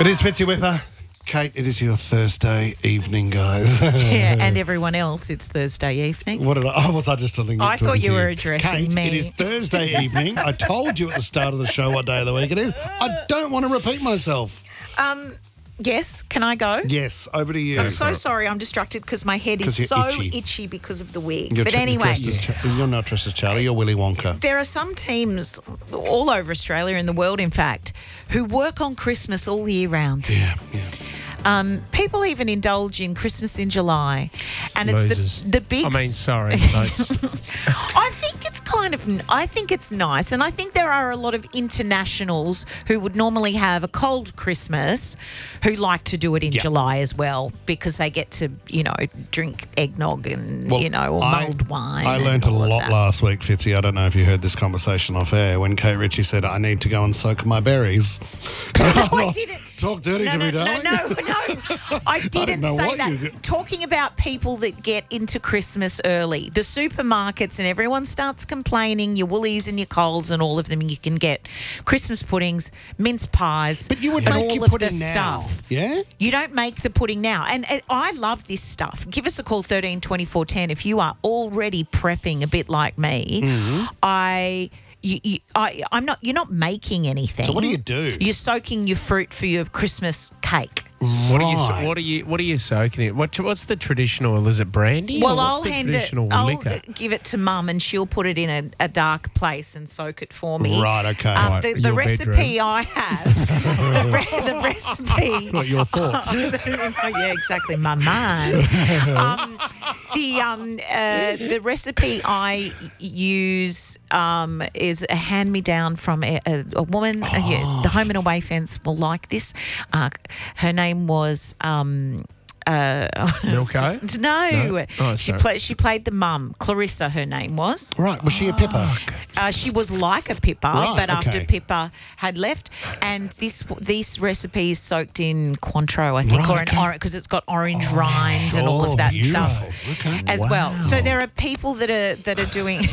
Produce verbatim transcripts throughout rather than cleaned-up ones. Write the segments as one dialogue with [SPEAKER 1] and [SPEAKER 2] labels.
[SPEAKER 1] It is Fitzy Whipper. Kate, it is your Thursday evening, guys.
[SPEAKER 2] Yeah, and everyone else, it's Thursday evening.
[SPEAKER 1] What did I, oh, was I just telling you?
[SPEAKER 2] I thought you
[SPEAKER 1] to
[SPEAKER 2] were addressing
[SPEAKER 1] Kate,
[SPEAKER 2] me.
[SPEAKER 1] It is Thursday evening. I told you at the start of the show what day of the week it is. I don't want to repeat myself.
[SPEAKER 2] Um, yes, can I go?
[SPEAKER 1] Yes, over to you.
[SPEAKER 2] I'm so sorry, I'm distracted because my head
[SPEAKER 1] 'Cause
[SPEAKER 2] is
[SPEAKER 1] you're
[SPEAKER 2] so
[SPEAKER 1] itchy.
[SPEAKER 2] itchy. because of the wig.
[SPEAKER 1] You're
[SPEAKER 2] but
[SPEAKER 1] tr-
[SPEAKER 2] anyway,
[SPEAKER 1] you're, dressed as Cha- you're not dressed as Charlie, you're Willy Wonka.
[SPEAKER 2] there are some teams all over Australia and the world, in fact, who work on Christmas all year round.
[SPEAKER 1] Yeah, yeah.
[SPEAKER 2] Um, people even indulge in Christmas in July, and it's
[SPEAKER 3] Losers.
[SPEAKER 2] the the big.
[SPEAKER 3] I mean, sorry. no, it's-
[SPEAKER 2] I think it's kind of. I think it's nice, and I think there are a lot of internationals who would normally have a cold Christmas, who like to do it in
[SPEAKER 1] Yeah.
[SPEAKER 2] July as well because they get to, you know, drink eggnog and
[SPEAKER 1] Well,
[SPEAKER 2] you know, or
[SPEAKER 1] I-
[SPEAKER 2] mulled wine.
[SPEAKER 1] I
[SPEAKER 2] and
[SPEAKER 1] learnt a
[SPEAKER 2] all of
[SPEAKER 1] lot
[SPEAKER 2] that.
[SPEAKER 1] last week, Fitzy. I don't know if you heard this conversation off air when Kate Ritchie said, I need to go and soak my berries.
[SPEAKER 2] No, I didn't.
[SPEAKER 1] Talk dirty
[SPEAKER 2] No,
[SPEAKER 1] to
[SPEAKER 2] no,
[SPEAKER 1] me,
[SPEAKER 2] no,
[SPEAKER 1] darling.
[SPEAKER 2] no, no. I didn't
[SPEAKER 1] know
[SPEAKER 2] say
[SPEAKER 1] what
[SPEAKER 2] that.
[SPEAKER 1] you-
[SPEAKER 2] Talking about people that get into Christmas early, the supermarkets and everyone starts complaining. Your Woolies and your Coles and all of them, you can get Christmas puddings, mince pies,
[SPEAKER 1] But you would
[SPEAKER 2] and
[SPEAKER 1] make
[SPEAKER 2] all
[SPEAKER 1] your
[SPEAKER 2] of
[SPEAKER 1] pudding
[SPEAKER 2] the
[SPEAKER 1] now.
[SPEAKER 2] stuff.
[SPEAKER 1] Yeah?
[SPEAKER 2] You don't make the pudding now. And, and I love this stuff. Give us a call, thirteen twenty-four ten. If you are already prepping a bit like me,
[SPEAKER 1] Mm-hmm.
[SPEAKER 2] I... You, you, I, I'm not. You're not making anything.
[SPEAKER 1] So what do you do?
[SPEAKER 2] You're soaking your fruit for your Christmas cake.
[SPEAKER 3] what are you?
[SPEAKER 1] Right.
[SPEAKER 3] What are you? What are you soaking it? What, what's the traditional? Is it brandy?
[SPEAKER 2] Well,
[SPEAKER 3] or what's
[SPEAKER 2] I'll
[SPEAKER 3] the
[SPEAKER 2] hand it.
[SPEAKER 3] traditional
[SPEAKER 2] I'll
[SPEAKER 3] liquor?
[SPEAKER 2] uh, give it to Mum, and she'll put it in a, a dark place and soak it for me.
[SPEAKER 1] Right, okay.
[SPEAKER 2] Um,
[SPEAKER 3] Right,
[SPEAKER 2] the the
[SPEAKER 3] your
[SPEAKER 2] recipe
[SPEAKER 3] bedroom.
[SPEAKER 2] I have, the, re- the recipe.
[SPEAKER 1] What your thoughts?
[SPEAKER 2] Yeah, exactly. My mind. Um, the um uh, the recipe I use um is a hand me down from a, a, a woman. Uh, yeah, the Home and Away fans will like this. Uh, her name was um. Uh,
[SPEAKER 3] Milko?
[SPEAKER 2] just- no,
[SPEAKER 3] No? Oh,
[SPEAKER 2] she
[SPEAKER 3] sorry.
[SPEAKER 2] played. She played the mum, Clarissa. Her name was.
[SPEAKER 1] Right, was she a pipper?
[SPEAKER 2] Uh, she was like a Pippa,
[SPEAKER 1] Right,
[SPEAKER 2] but after
[SPEAKER 1] okay.
[SPEAKER 2] Pippa had left, and this this recipe is soaked in Cointreau, I think,
[SPEAKER 1] Right,
[SPEAKER 2] or an
[SPEAKER 1] okay.
[SPEAKER 2] orange because it's got orange rind and all
[SPEAKER 1] sure,
[SPEAKER 2] of that
[SPEAKER 1] beautiful.
[SPEAKER 2] stuff
[SPEAKER 1] Okay.
[SPEAKER 2] as well.
[SPEAKER 1] Wow.
[SPEAKER 2] So there are people that are that are doing.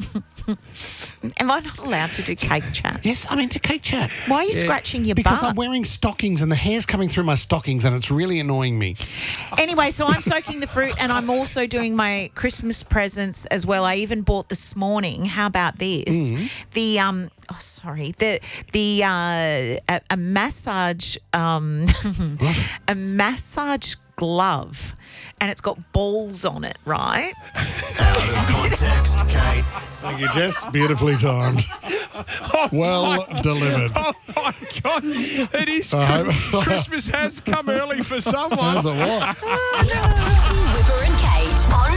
[SPEAKER 2] Am I not allowed to do cake chat?
[SPEAKER 1] Yes, I'm into cake chat.
[SPEAKER 2] Why are you scratching your
[SPEAKER 1] Because
[SPEAKER 2] butt?
[SPEAKER 1] I'm wearing stockings and the hair's coming through my stockings and it's really annoying me.
[SPEAKER 2] Anyway, so I'm soaking the fruit and I'm also doing my Christmas presents as well. I even bought this morning. How about this?
[SPEAKER 1] Mm-hmm.
[SPEAKER 2] The um oh sorry, the the uh a, a massage um a massage glove, and it's got balls on it, right?
[SPEAKER 4] Out of context, Kate.
[SPEAKER 1] Thank you, Jess. Beautifully timed. Well delivered.
[SPEAKER 3] Oh my God! It is.
[SPEAKER 1] I
[SPEAKER 3] Chri-
[SPEAKER 1] hope-
[SPEAKER 3] Christmas has come early for someone.
[SPEAKER 1] How's it what?
[SPEAKER 5] Whipper and Kate on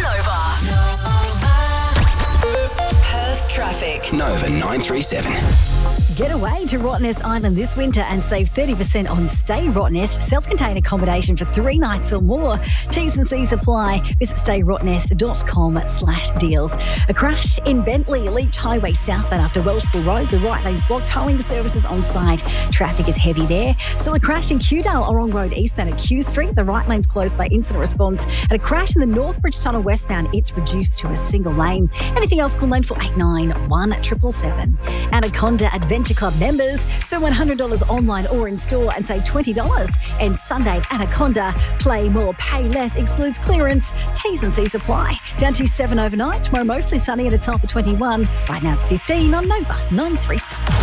[SPEAKER 5] Nova. Perth traffic.
[SPEAKER 4] Nova nine three seven.
[SPEAKER 6] Get away to Rottnest Island this winter and save thirty percent on Stay Rottnest, self-contained accommodation for three nights or more. T's and C's apply. Visit stay rottnest dot com slash deals. A crash in Bentley, Leach Highway southbound after Welshpool Road. The right lane's blocked. Towing services on site. Traffic is heavy there. Still a crash in Kewdale, Orong Road eastbound at Kew Street. The right lane's closed by incident response. And a crash in the Northbridge Tunnel westbound. It's reduced to a single lane. Anything else, call nine four eight nine, one seven seven seven. Anaconda Adventure Club members, spend one hundred dollars online or in store and save twenty dollars. And Sunday at Anaconda, play more, pay less, excludes clearance. T's and C's apply. Down to seven overnight. Tomorrow mostly sunny and it's half at twenty-one. Right now it's fifteen on Nova nine three seven.